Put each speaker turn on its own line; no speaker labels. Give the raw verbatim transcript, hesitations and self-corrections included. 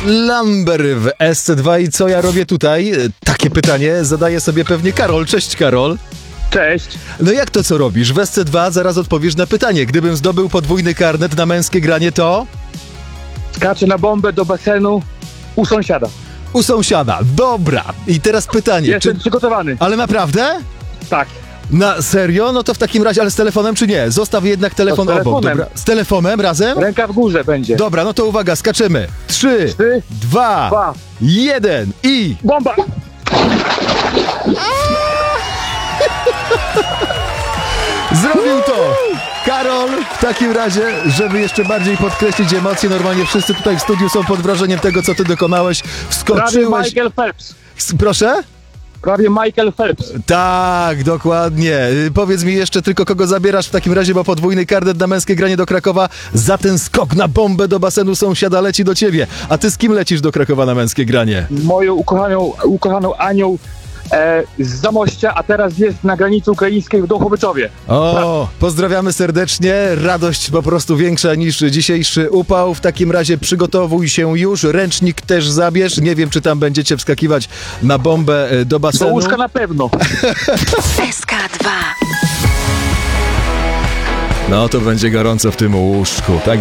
Lamber w S C dwa i co ja robię tutaj? Takie pytanie zadaje sobie pewnie Karol. Cześć, Karol.
Cześć.
No jak to, co robisz? W S C dwa zaraz odpowiesz na pytanie. Gdybym zdobył podwójny karnet na męskie granie, to?
Skaczę na bombę do basenu u sąsiada.
U sąsiada. Dobra. I teraz pytanie.
Jestem
Czy...
przygotowany.
Ale naprawdę?
Tak.
Na serio? No to w takim razie, ale z telefonem czy nie? Zostaw jednak telefon
No z
obok.
telefonem.
Dobra. Z telefonem razem?
Ręka w górze będzie.
Dobra, no to uwaga, skaczemy. Trzy,
Trzy,
dwa,
dwa.
jeden i...
Bomba!
Zrobił to! Karol, w takim razie, żeby jeszcze bardziej podkreślić emocje, normalnie wszyscy tutaj w studiu są pod wrażeniem tego, co ty dokonałeś.
Prawie
Wskoczyłeś...
Michael Phelps.
S- Proszę?
Prawie Michael Phelps.
Tak, dokładnie. Y, Powiedz mi jeszcze tylko, kogo zabierasz w takim razie, bo podwójny karnet na męskie granie do Krakowa za ten skok na bombę do basenu sąsiada leci do ciebie. A ty z kim lecisz do Krakowa na męskie granie?
Moją ukochaną, ukochaną Anią e, z Zamościa, a teraz jest na granicy ukraińskiej w Dołchowyczowie.
O, pozdrawiamy serdecznie. Radość po prostu większa niż dzisiejszy upał. W takim razie przygotowuj się już. Ręcznik też zabierz. Nie wiem, czy tam będziecie wskakiwać na bombę e, do
Do
basenu.
łóżka na pewno.
S K dwa.
No to będzie gorąco w tym łóżku. Tak